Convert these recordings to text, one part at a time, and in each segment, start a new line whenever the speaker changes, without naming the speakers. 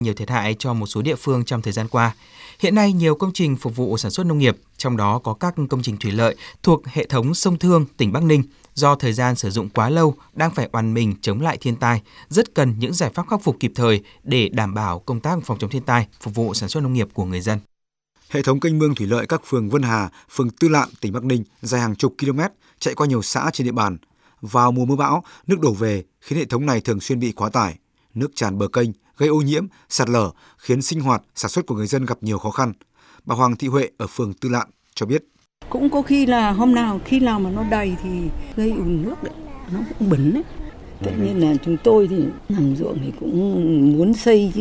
nhiều thiệt hại cho một số địa phương trong thời gian qua. Hiện nay, nhiều công trình phục vụ sản xuất nông nghiệp, trong đó có các công trình thủy lợi thuộc hệ thống sông Thương, tỉnh Bắc Ninh, do thời gian sử dụng quá lâu đang phải oằn mình chống lại thiên tai, rất cần những giải pháp khắc phục kịp thời để đảm bảo công tác phòng chống thiên tai, phục vụ sản xuất nông nghiệp của người dân.
Hệ thống kênh mương thủy lợi các phường Vân Hà, phường Tư Lạn, tỉnh Bắc Ninh dài hàng chục km, chạy qua nhiều xã trên địa bàn. Vào mùa mưa bão, nước đổ về khiến hệ thống này thường xuyên bị quá tải. Nước tràn bờ kênh, gây ô nhiễm, sạt lở, khiến sinh hoạt, sản xuất của người dân gặp nhiều khó khăn. Bà Hoàng Thị Huệ ở phường Tư Lạn cho biết.
Cũng có khi là khi nào mà nó đầy thì gây ùn nước đấy, nó cũng bẩn đấy. Thế nên là chúng tôi thì làm ruộng thì cũng muốn xây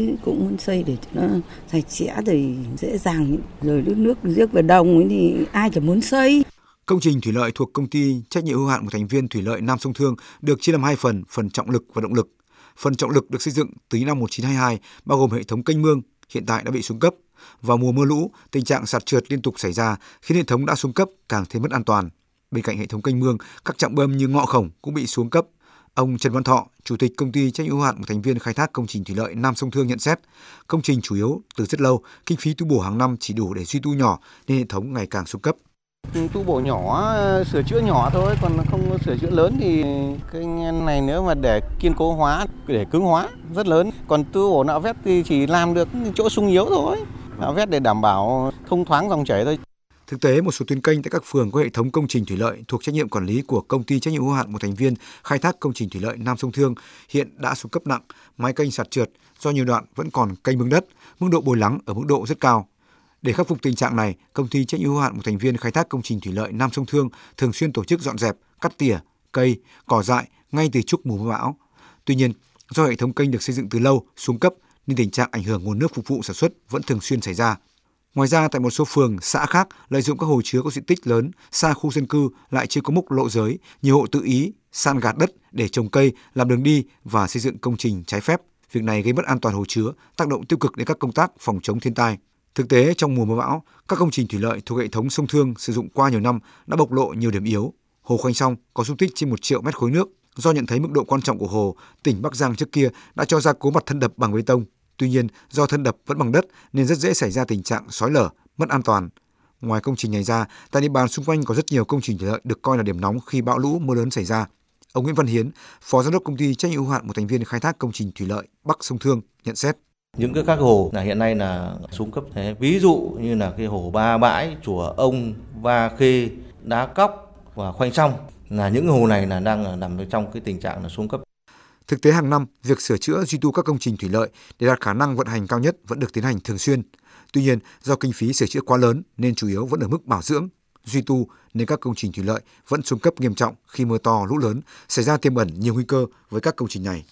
để cho nó sạch sẽ rồi dễ dàng, rồi nước rước vào đồng ấy thì ai chẳng muốn xây.
Công trình thủy lợi thuộc công ty trách nhiệm hữu hạn một thành viên thủy lợi Nam Sông Thương được chia làm hai phần trọng lực và động lực. Phần trọng lực được xây dựng từ năm 1922, bao gồm hệ thống kênh mương, hiện tại đã bị xuống cấp. Vào mùa mưa lũ, tình trạng sạt trượt liên tục xảy ra khiến hệ thống đã xuống cấp càng thêm mất an toàn. Bên cạnh hệ thống kênh mương, các trạm bơm như Ngọ Khổng cũng bị xuống cấp. Ông Trần Văn Thọ, Chủ tịch công ty trách nhiệm hữu hạn một thành viên khai thác công trình thủy lợi Nam Sông Thương nhận xét, công trình chủ yếu từ rất lâu, kinh phí tu bổ hàng năm chỉ đủ để duy tu nhỏ nên hệ thống ngày càng xuống cấp.
Tu bổ nhỏ, sửa chữa nhỏ thôi, còn không sửa chữa lớn thì cái này nếu mà để kiên cố hóa, để cứng hóa rất lớn. Còn tu bổ nạo vét thì chỉ làm được chỗ sung yếu thôi, nạo vét để đảm bảo thông thoáng dòng chảy thôi.
Thực tế, một số tuyến kênh tại các phường có hệ thống công trình thủy lợi thuộc trách nhiệm quản lý của công ty trách nhiệm hữu hạn một thành viên khai thác công trình thủy lợi Nam Sông Thương hiện đã xuống cấp nặng, mái kênh sạt trượt do nhiều đoạn vẫn còn kênh mương đất, mức độ bồi lắng ở mức độ rất cao. Để khắc phục tình trạng này, công ty trách nhiệm hữu hạn một thành viên khai thác công trình thủy lợi Nam Sông Thương thường xuyên tổ chức dọn dẹp, cắt tỉa cây, cỏ dại ngay từ trước mùa mưa bão. Tuy nhiên, do hệ thống kênh được xây dựng từ lâu, xuống cấp nên tình trạng ảnh hưởng nguồn nước phục vụ sản xuất vẫn thường xuyên xảy ra. Ngoài ra, tại một số phường, xã khác lợi dụng các hồ chứa có diện tích lớn, xa khu dân cư lại chưa có mốc lộ giới, nhiều hộ tự ý san gạt đất để trồng cây, làm đường đi và xây dựng công trình trái phép. Việc này gây mất an toàn hồ chứa, tác động tiêu cực đến các công tác phòng chống thiên tai. Thực tế, trong mùa mưa bão, các công trình thủy lợi thuộc hệ thống sông Thương sử dụng qua nhiều năm đã bộc lộ nhiều điểm yếu. Hồ Khoanh Song có dung tích trên 1 triệu mét khối nước. Do nhận thấy mức độ quan trọng của hồ, tỉnh Bắc Giang trước kia đã cho gia cố mặt thân đập bằng bê tông. Tuy nhiên, do thân đập vẫn bằng đất nên rất dễ xảy ra tình trạng xói lở, mất an toàn. Ngoài công trình này ra, tại địa bàn xung quanh có rất nhiều công trình thủy lợi được coi là điểm nóng khi bão lũ mưa lớn xảy ra. Ông Nguyễn Văn Hiến, Phó Giám đốc công ty trách nhiệm hữu hạn một thành viên khai thác công trình thủy lợi Bắc Sông Thương nhận xét.
Những các hồ là hiện nay là xuống cấp. Ví dụ như là cái hồ Ba Bãi, Chùa Ông, Va Khê, Đá Cóc và Khoanh Song là những hồ này là đang nằm trong cái tình trạng là xuống cấp.
Thực tế hàng năm, việc sửa chữa duy tu các công trình thủy lợi để đạt khả năng vận hành cao nhất vẫn được tiến hành thường xuyên. Tuy nhiên, do kinh phí sửa chữa quá lớn nên chủ yếu vẫn ở mức bảo dưỡng, duy tu nên các công trình thủy lợi vẫn xuống cấp nghiêm trọng khi mưa to lũ lớn, xảy ra tiềm ẩn nhiều nguy cơ với các công trình này.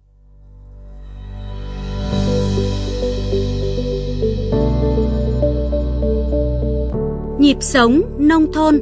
Nhịp sống nông thôn.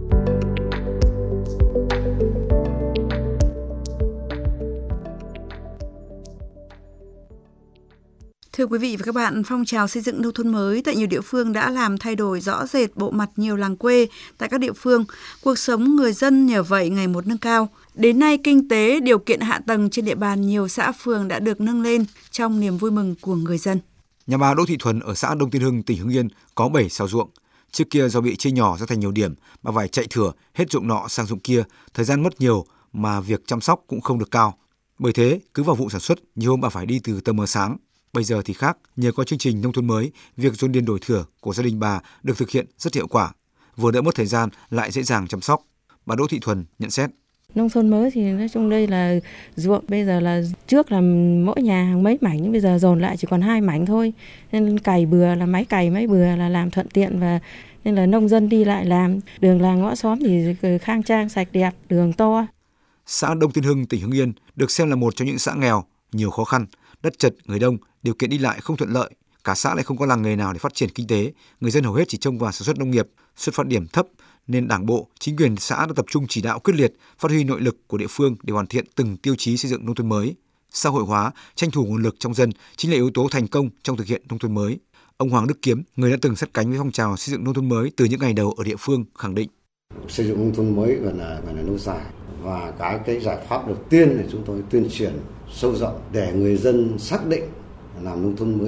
Thưa quý vị và các bạn, phong trào xây dựng nông thôn mới tại nhiều địa phương đã làm thay đổi rõ rệt bộ mặt nhiều làng quê tại các địa phương. Cuộc sống người dân nhờ vậy ngày một nâng cao. Đến nay, kinh tế, điều kiện hạ tầng trên địa bàn nhiều xã phường đã được nâng lên trong niềm vui mừng của người dân.
Nhà bà Đỗ Thị Thuần ở xã Đông Tiên Hưng, tỉnh Hưng Yên có 7 sào ruộng. Trước kia do bị chia nhỏ ra thành nhiều điểm, bà phải chạy thửa hết ruộng nọ sang ruộng kia, thời gian mất nhiều mà việc chăm sóc cũng không được cao. Bởi thế, cứ vào vụ sản xuất, nhiều hôm bà phải đi từ tờ mờ sáng. Bây giờ thì khác, nhờ có chương trình nông thôn mới, việc dồn điền đổi thửa của gia đình bà được thực hiện rất hiệu quả, vừa đỡ mất thời gian lại dễ dàng chăm sóc. Bà Đỗ Thị Thuần nhận xét.
Nông thôn mới thì nói chung đây là ruộng, bây giờ là trước là mỗi nhà hàng mấy mảnh, nhưng bây giờ dồn lại chỉ còn 2 mảnh thôi. Nên cày bừa là máy cày, máy bừa là làm thuận tiện, và nên là nông dân đi lại làm. Đường làng ngõ xóm thì khang trang, sạch đẹp, đường to.
Xã Đông Tiên Hưng, tỉnh Hưng Yên được xem là một trong những xã nghèo, nhiều khó khăn, đất chật, người đông, điều kiện đi lại không thuận lợi. Cả xã lại không có làng nghề nào để phát triển kinh tế, người dân hầu hết chỉ trông vào sản xuất nông nghiệp, xuất phát điểm thấp, nên Đảng bộ, chính quyền xã đã tập trung chỉ đạo quyết liệt, phát huy nội lực của địa phương để hoàn thiện từng tiêu chí xây dựng nông thôn mới. Xã hội hóa, tranh thủ nguồn lực trong dân chính là yếu tố thành công trong thực hiện nông thôn mới. Ông Hoàng Đức Kiếm, người đã từng sát cánh với phong trào xây dựng nông thôn mới từ những ngày đầu ở địa phương, khẳng định:
xây dựng nông thôn mới còn là lâu dài, và cái giải pháp đầu tiên là chúng tôi tuyên truyền sâu rộng để người dân xác định làm nông thôn mới